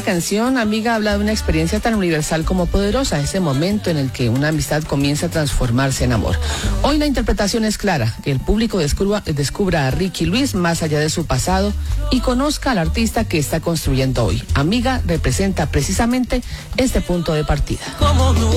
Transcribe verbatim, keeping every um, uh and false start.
canción, Amiga, habla de una experiencia tan universal como poderosa, ese momento en el que una amistad comienza a transformarse en amor. Hoy la interpretación es clara, que el público descubra, descubra a Ricky Luis más allá de su pasado y conozca al artista que está construyendo hoy. Amiga representa precisamente este punto de partida.